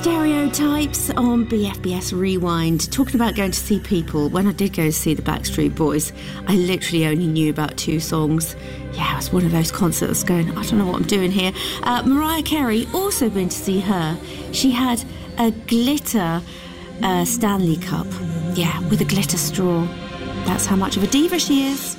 Stereotypes on BFBS Rewind, talking about going to see people. When I did go to see the Backstreet Boys, I literally only knew about 2 songs. Yeah, it was one of those concerts going, I don't know what I'm doing here. Mariah Carey, also been to see her. She had a glitter Stanley Cup, yeah, with a glitter straw. That's how much of a diva she is.